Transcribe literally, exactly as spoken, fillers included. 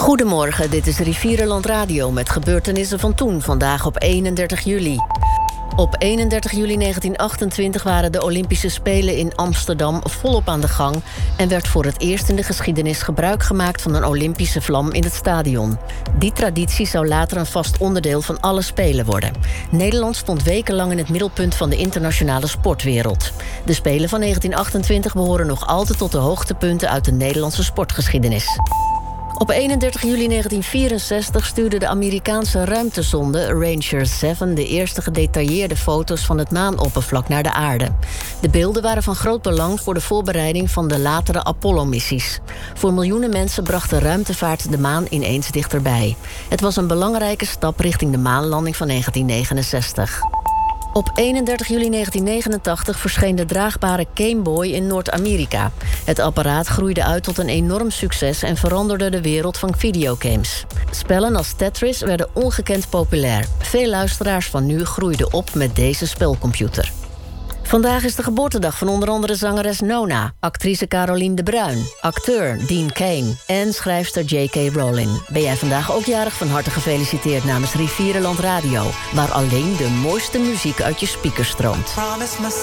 Goedemorgen, dit is Rivierenland Radio met gebeurtenissen van toen, vandaag op eenendertig juli. Op eenendertig juli negentien achtentwintig waren de Olympische Spelen in Amsterdam volop aan de gang en werd voor het eerst in de geschiedenis gebruik gemaakt van een Olympische vlam in het stadion. Die traditie zou later een vast onderdeel van alle Spelen worden. Nederland stond wekenlang in het middelpunt van de internationale sportwereld. De Spelen van negentien achtentwintig behoren nog altijd tot de hoogtepunten uit de Nederlandse sportgeschiedenis. Op eenendertig juli negentien vierenzestig stuurde de Amerikaanse ruimtesonde Ranger zeven de eerste gedetailleerde foto's van het maanoppervlak naar de aarde. De beelden waren van groot belang voor de voorbereiding van de latere Apollo-missies. Voor miljoenen mensen bracht de ruimtevaart de maan ineens dichterbij. Het was een belangrijke stap richting de maanlanding van negentien negenenzestig. Op eenendertig juli negentien negenentachtig verscheen de draagbare Game Boy in Noord-Amerika. Het apparaat groeide uit tot een enorm succes en veranderde de wereld van videogames. Spellen als Tetris werden ongekend populair. Veel luisteraars van nu groeiden op met deze spelcomputer. Vandaag is de geboortedag van onder andere zangeres Nona, actrice Caroline de Bruin, acteur Dean Cain en schrijfster J K Rowling. Ben jij vandaag ook jarig? Van harte gefeliciteerd namens Rivierenland Radio, waar alleen de mooiste muziek uit je speakers stroomt.